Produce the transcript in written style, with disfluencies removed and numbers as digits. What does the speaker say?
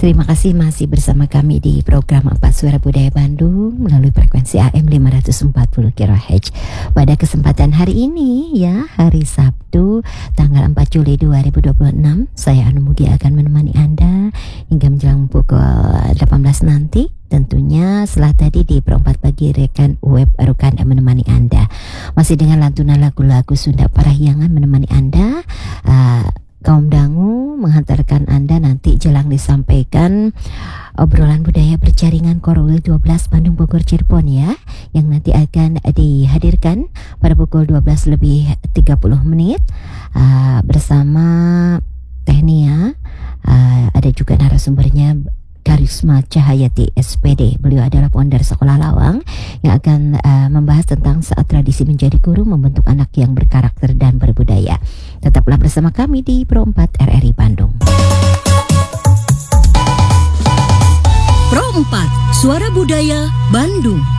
Terima kasih masih bersama kami di program 4 Suara Budaya Bandung melalui frekuensi AM 540 kHz. Pada kesempatan hari ini ya, hari Sabtu tanggal 4 Juli 2026, saya Anu Mugi akan menemani Anda hingga menjelang pukul 18 nanti. Tentunya setelah tadi di perempat pagi rekan web Rukanda menemani Anda. Masih dengan lantunan lagu-lagu Sunda Parahyangan menemani Anda. Kaum Dangu menghantarkan Anda nanti jelang disampaikan obrolan budaya berjaringan Korwil 12 Bandung Bogor Cirebon ya, yang nanti akan dihadirkan pada pukul 12 lebih 30 menit bersama Tehnia. Ada juga narasumbernya Karisma Cahayati SPD. Beliau adalah founder Sekolah Lawang yang akan membahas tentang saat tradisi menjadi guru membentuk anak yang berkarakter dan berbudaya. Tetaplah bersama kami di Pro 4 RRI Bandung. Pro 4 Suara Budaya Bandung.